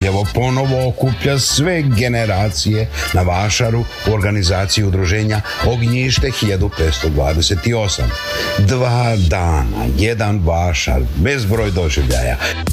Valjevo ponovo okuplja sve generacije na vašaru u organizaciji udruženja Ognjište 1528. 2 dana, jedan vašar, bezbroj doživljaja.